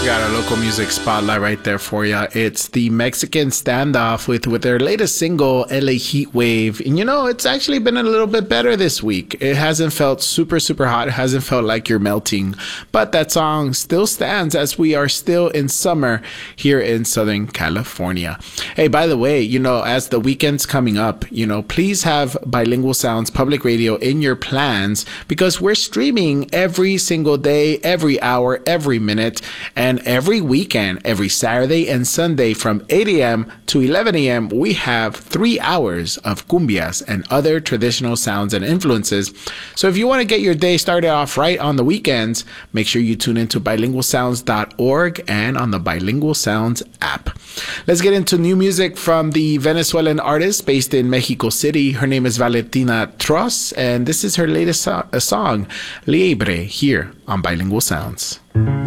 Got a local music spotlight right there for you. It's the Mexican Standoff with their latest single, LA Heat Wave. And you know, it's actually been a little bit better this week. It hasn't felt super, super hot. It hasn't felt like you're melting. But that song still stands as we are still in summer here in Southern California. Hey, by the way, you know, as the weekend's coming up, you know, please have Bilingual Sounds Public Radio in your plans because we're streaming every single day, every hour, every minute, and every weekend, every Saturday and Sunday from 8 a.m. to 11 a.m., we have 3 hours of cumbias and other traditional sounds and influences. So if you want to get your day started off right on the weekends, make sure you tune into bilingualsounds.org and on the Bilingual Sounds app. Let's get into new music from the Venezuelan artist based in Mexico City. Her name is Valentina Tros, and this is her latest song, Liebre, here on Bilingual Sounds.